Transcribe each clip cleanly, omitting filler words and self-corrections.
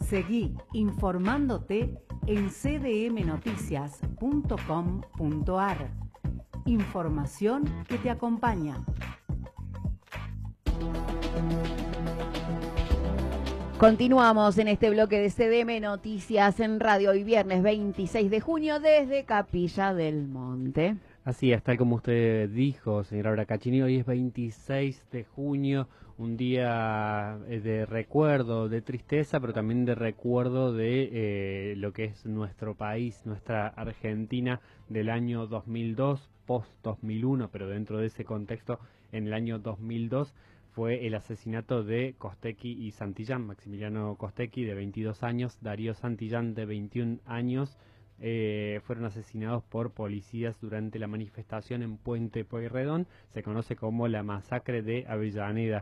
Seguí informándote en cdmnoticias.com.ar. Información que te acompaña. Continuamos en este bloque de CDM Noticias en Radio, hoy viernes 26 de junio desde Capilla del Monte. Así es, tal como usted dijo, señora Bracaccini, hoy es 26 de junio, un día de recuerdo, de tristeza, pero también de recuerdo de lo que es nuestro país, nuestra Argentina del año 2002, post-2001, pero dentro de ese contexto, en el año 2002, fue el asesinato de Costecchi y Santillán, Maximiliano Costecchi, de 22 años, Darío Santillán, de 21 años, fueron asesinados por policías durante la manifestación en Puente Pueyrredón. Se conoce como la masacre de Avellaneda.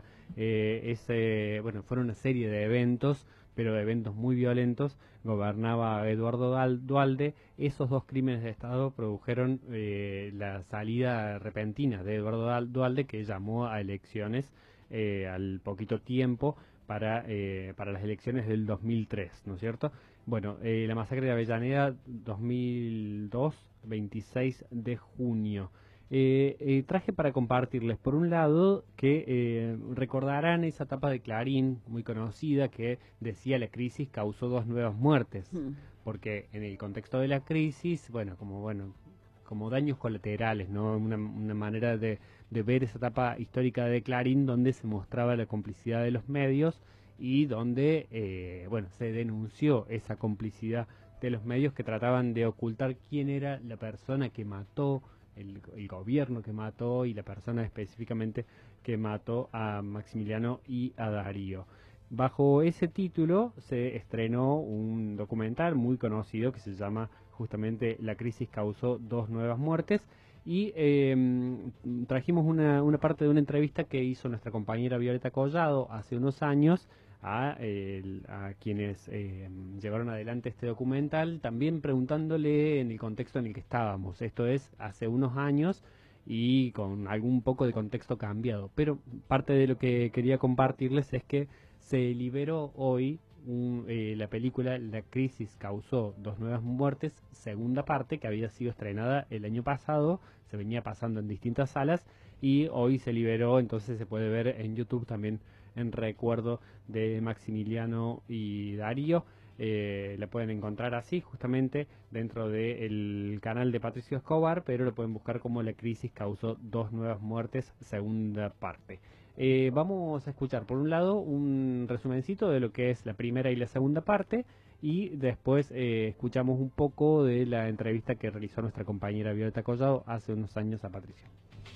Fueron una serie de eventos, pero de eventos muy violentos. Gobernaba Eduardo Duhalde. Esos dos crímenes de Estado produjeron la salida repentina de Eduardo Duhalde, que llamó a elecciones al poquito tiempo para las elecciones del 2003, ¿no es cierto? Bueno, la masacre de Avellaneda 2002, 26 de junio. Traje para compartirles, por un lado, que recordarán esa tapa de Clarín muy conocida que decía: la crisis causó 2 nuevas muertes, porque en el contexto de la crisis, como daños colaterales, ¿no? Una manera de ver esa etapa histórica de Clarín, donde se mostraba la complicidad de los medios y donde se denunció esa complicidad de los medios que trataban de ocultar quién era la persona que mató, el gobierno que mató y la persona específicamente que mató a Maximiliano y a Darío. Bajo ese título se estrenó un documental muy conocido que se llama justamente La crisis causó 2 nuevas muertes, y trajimos una parte de una entrevista que hizo nuestra compañera Violeta Collado hace unos años a quienes llevaron adelante este documental, también preguntándole en el contexto en el que estábamos. Esto es, hace unos años y con algún poco de contexto cambiado, pero parte de lo que quería compartirles es que se liberó hoy la película La crisis causó 2 nuevas muertes, segunda parte, que había sido estrenada el año pasado, se venía pasando en distintas salas y hoy se liberó, entonces se puede ver en YouTube también en recuerdo de Maximiliano y Darío. La pueden encontrar así, justamente dentro del canal de Patricio Escobar, pero lo pueden buscar como La crisis causó 2 nuevas muertes, segunda parte. Vamos a escuchar por un lado un resumencito de lo que es la primera y la segunda parte, y después escuchamos un poco de la entrevista que realizó nuestra compañera Violeta Collado hace unos años a Patricio.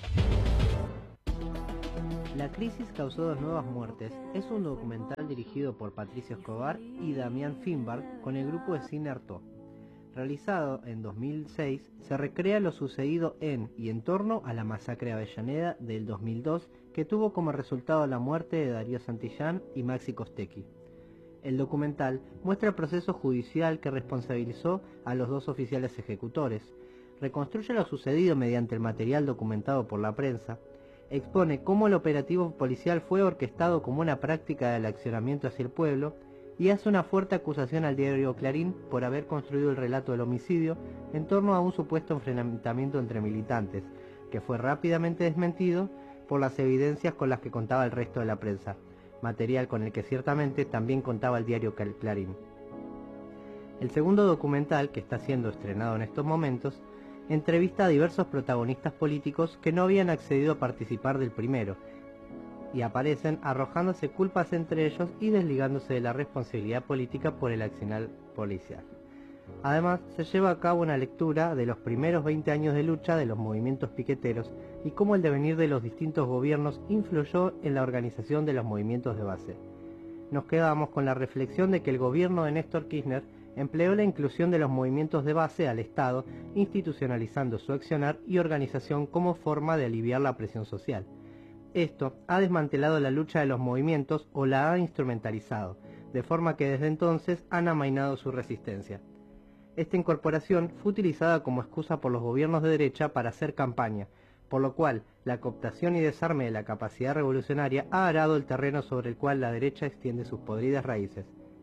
La crisis causó 2 nuevas muertes es un documental dirigido por Patricio Escobar y Damián Finbar con el grupo de cine Artaud. Realizado en 2006, se recrea lo sucedido en y en torno a la masacre de Avellaneda del 2002, que tuvo como resultado la muerte de Darío Santillán y Maxi Costecchi. El documental muestra el proceso judicial que responsabilizó a los 2 oficiales ejecutores, reconstruye lo sucedido mediante el material documentado por la prensa, expone cómo el operativo policial fue orquestado como una práctica del accionamiento hacia el pueblo, y hace una fuerte acusación al diario Clarín por haber construido el relato del homicidio en torno a un supuesto enfrentamiento entre militantes, que fue rápidamente desmentido por las evidencias con las que contaba el resto de la prensa, material con el que ciertamente también contaba el diario Clarín. El segundo documental, que está siendo estrenado en estos momentos, entrevista a diversos protagonistas políticos que no habían accedido a participar del primero, y aparecen arrojándose culpas entre ellos y desligándose de la responsabilidad política por el accionar policial. Además, se lleva a cabo una lectura de los primeros 20 años de lucha de los movimientos piqueteros y cómo el devenir de los distintos gobiernos influyó en la organización de los movimientos de base. Nos quedamos con la reflexión de que el gobierno de Néstor Kirchner empleó la inclusión de los movimientos de base al Estado, institucionalizando su accionar y organización como forma de aliviar la presión social. Esto ha desmantelado la lucha de los movimientos o la ha instrumentalizado, de forma que desde entonces han amainado su resistencia. Esta incorporación fue utilizada como excusa por los gobiernos de derecha para hacer campaña, por lo cual la cooptación y desarme de la capacidad revolucionaria ha arado el terreno sobre el cual la derecha extiende sus podridas raíces.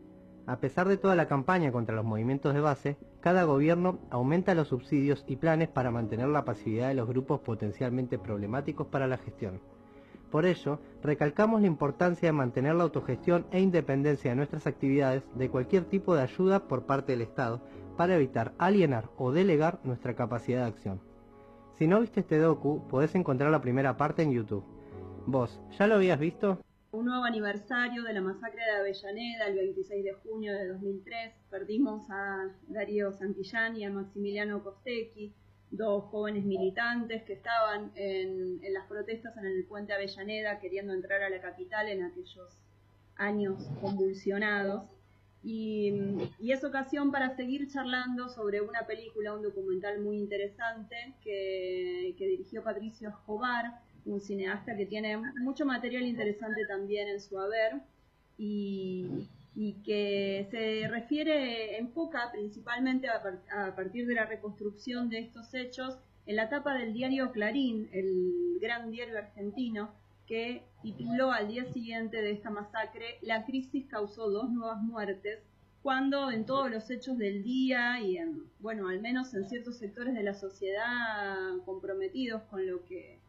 A pesar de toda la campaña contra los movimientos de base, cada gobierno aumenta los subsidios y planes para mantener la pasividad de los grupos potencialmente problemáticos para la gestión. Por ello, recalcamos la importancia de mantener la autogestión e independencia de nuestras actividades de cualquier tipo de ayuda por parte del Estado para evitar alienar o delegar nuestra capacidad de acción. Si no viste este docu, podés encontrar la primera parte en YouTube. ¿Vos, ya lo habías visto? Un nuevo aniversario de la masacre de Avellaneda, el 26 de junio de 2003. Perdimos a Darío Santillán y a Maximiliano Costecchi, dos jóvenes militantes que estaban en las protestas en el puente Avellaneda queriendo entrar a la capital en aquellos años convulsionados. Y es ocasión para seguir charlando sobre una película, un documental muy interesante que dirigió Patricio Escobar, un cineasta que tiene mucho material interesante también en su haber y que se refiere, enfoca principalmente a partir de la reconstrucción de estos hechos en la tapa del diario Clarín, el gran diario argentino, que tituló al día siguiente de esta masacre: "La crisis causó 2 nuevas muertes", cuando en todos los hechos del día y al menos en ciertos sectores de la sociedad comprometidos con lo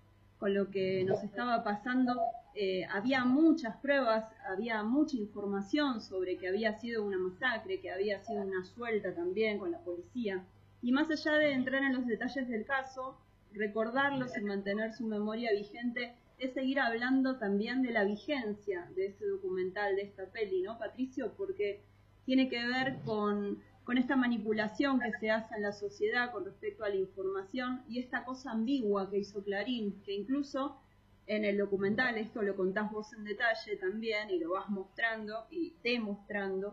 que nos estaba pasando, había muchas pruebas, había mucha información sobre que había sido una masacre, que había sido una suelta también con la policía. Y más allá de entrar en los detalles del caso, recordarlos y mantener su memoria vigente es seguir hablando también de la vigencia de ese documental, de esta peli, ¿no, Patricio? Porque tiene que ver con esta manipulación que se hace en la sociedad con respecto a la información y esta cosa ambigua que hizo Clarín, que incluso en el documental, esto lo contás vos en detalle también y lo vas mostrando y demostrando,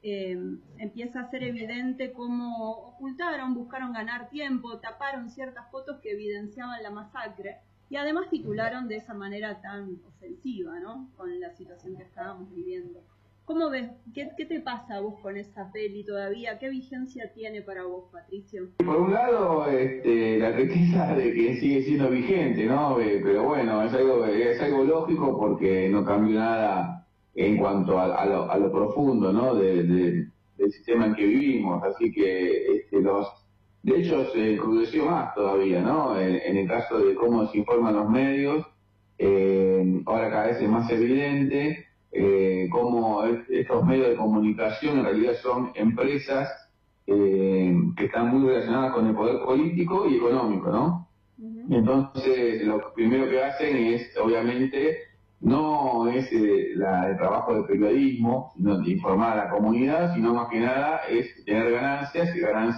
empieza a ser evidente cómo ocultaron, buscaron ganar tiempo, taparon ciertas fotos que evidenciaban la masacre y además titularon de esa manera tan ofensiva, ¿no?, con la situación que estábamos viviendo. ¿Cómo ves? ¿Qué te pasa a vos con esa peli todavía? ¿Qué vigencia tiene para vos, Patricio? Por un lado, la tristeza de que sigue siendo vigente, ¿no? Pero bueno, es algo lógico porque no cambió nada en cuanto a lo profundo, ¿no?, del sistema en que vivimos. Así que de hecho se encrudeció más todavía, ¿no? En el caso de cómo se informan los medios, ahora cada vez es más evidente cómo estos medios de comunicación en realidad son empresas que están muy relacionadas con el poder político y económico, ¿no? Uh-huh. Entonces, lo primero que hacen es, obviamente, no es el trabajo de periodismo, sino de informar a la comunidad, sino más que nada es tener ganancias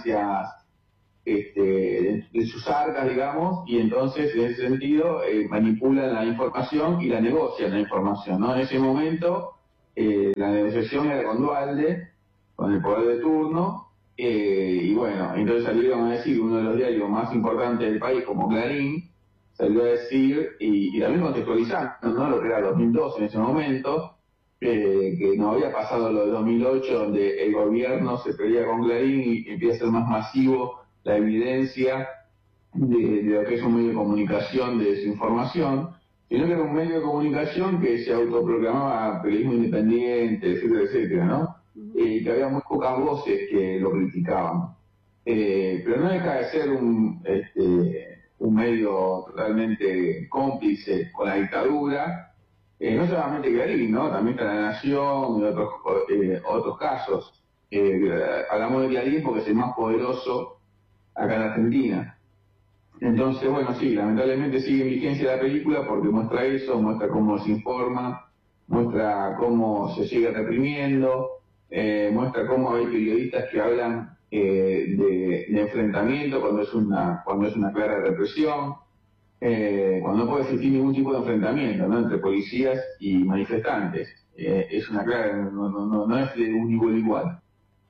de sus arcas, digamos, y entonces en ese sentido manipulan la información y la negocian la información, ¿no? En ese momento la negociación era con Duhalde, con el poder de turno, y bueno, entonces salieron a decir, uno de los diarios más importantes del país, como Clarín, salió a decir, y también contextualizando, ¿no?, lo que era 2012 en ese momento, que no había pasado lo de 2008, donde el gobierno se pelea con Clarín y empieza a ser más masivo la evidencia de lo que es un medio de comunicación de desinformación, sino que era un medio de comunicación que se autoproclamaba periodismo independiente, etcétera, etcétera, ¿no? Que había muy pocas voces que lo criticaban. Pero no deja de ser un medio totalmente cómplice con la dictadura, no solamente Clarín, ¿no?, también está La Nación y otros casos. Hablamos de Clarín porque es el más poderoso acá en Argentina. Entonces, bueno, sí, lamentablemente sigue en vigencia la película porque muestra eso, muestra cómo se informa, muestra cómo se sigue reprimiendo, muestra cómo hay periodistas que hablan de enfrentamiento cuando es una clara represión, cuando no puede existir ningún tipo de enfrentamiento, ¿no?, entre policías y manifestantes. Es una clara, no es de un igual igual.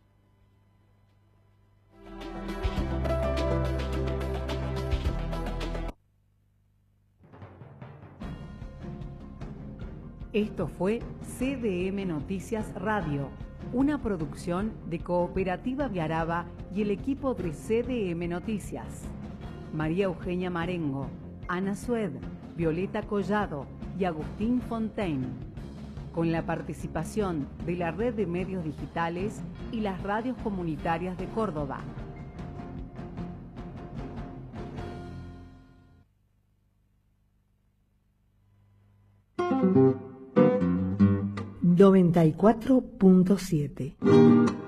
Esto fue CDM Noticias Radio, una producción de Cooperativa Viaraba y el equipo de CDM Noticias. María Eugenia Marengo, Ana Sued, Violeta Collado y Agustín Fontaine. con la participación de la Red de Medios Digitales y las radios comunitarias de Córdoba. ...94.7